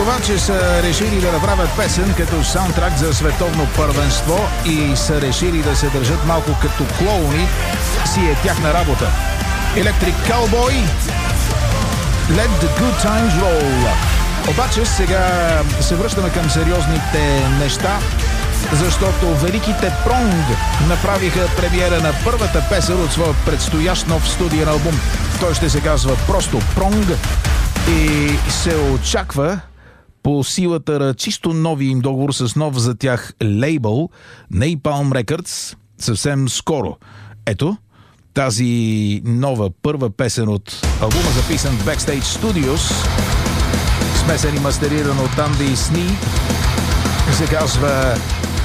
това, че са решили да направят песен като саундтрак за световно първенство и са решили да се държат малко като клоуни, си е тяхна работа. Electric Cowboy, Let the Good Times Roll. Обаче сега се връщаме към сериозните неща, защото великите Пронг направиха премиера на първата песен от своя предстоящ нов студиен албум. Той ще се казва просто Пронг и се очаква по силата на чисто нови им договор с нов за тях лейбъл Napalm Records съвсем скоро. Ето, тази нова първа песен от албума, записан в Backstage Studios, смесен и мастериран от Анди Сни, се казва